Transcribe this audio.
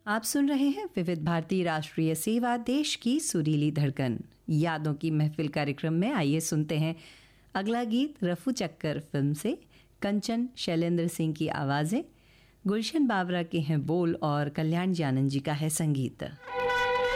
आप सुन रहे हैं विविध भारती राष्ट्रीय सेवा, देश की सुरीली धड़कन। यादों की महफिल कार्यक्रम में आइए सुनते हैं अगला गीत रफू चक्कर फिल्म से। कंचन शैलेंद्र सिंह की आवाज़ें, गुलशन बावरा के हैं बोल और कल्याण जानन जी का है संगीत।